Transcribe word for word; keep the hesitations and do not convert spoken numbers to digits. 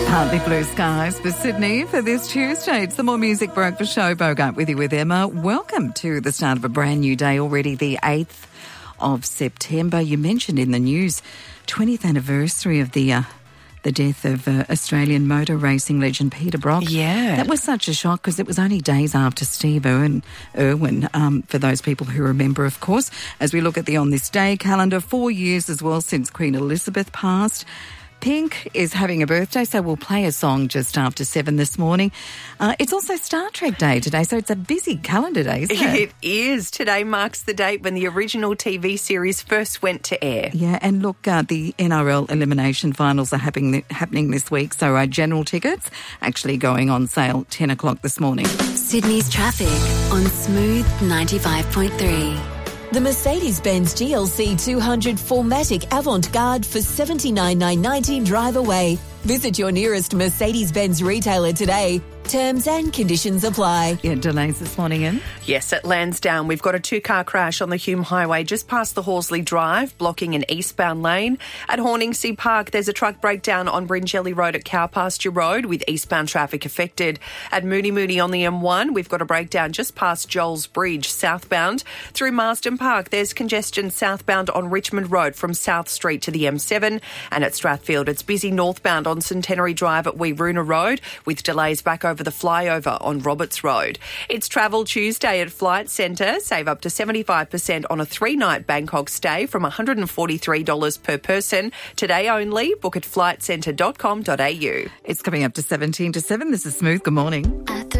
Partly blue skies for Sydney for this Tuesday. It's the More Music Breakfast Show. Bogart with you with Emma. Welcome to the start of a brand new day, already the eighth of September. You mentioned in the news, twentieth anniversary of the uh, the death of uh, Australian motor racing legend Peter Brock. Yeah. That was such a shock because it was only days after Steve Irwin, Irwin um, for those people who remember, of course. As we look at the On This Day calendar, four years as well since Queen Elizabeth passed. Pink is having a birthday, so we'll play a song just after seven this morning. Uh, it's also Star Trek Day today, so it's a busy calendar day, isn't it? It is. Today marks the date when the original T V series first went to air. Yeah, and look, uh, the N R L elimination finals are happening happening this week, so our general tickets actually going on sale ten o'clock this morning. Sydney's traffic on Smooth ninety-five point three. The Mercedes-Benz G L C two hundred four matic Avant-Garde for seventy-nine thousand nine hundred ninety drive away. Visit your nearest Mercedes-Benz retailer today. Terms and conditions apply. Yeah, delays this morning, in. Yes, at Lansdowne, we've got a two-car crash on the Hume Highway just past the Horsley Drive, blocking an eastbound lane. At Horningsea Park, there's a truck breakdown on Bringelly Road at Cowpasture Road with eastbound traffic affected. At Mooney Mooney on the M one, we've got a breakdown just past Joel's Bridge, southbound. Through Marsden Park, there's congestion southbound on Richmond Road from South Street to the M seven. And at Strathfield, it's busy northbound on Centenary Drive at Weeroona Road with delays back over the flyover on Roberts Road. It's Travel Tuesday at Flight Centre. Save up to seventy-five percent on a three-night Bangkok stay from one hundred forty-three dollars per person. Today only. Book at flight centre dot com dot a u. It's coming up to seventeen to seven. This is Smooth. Good morning.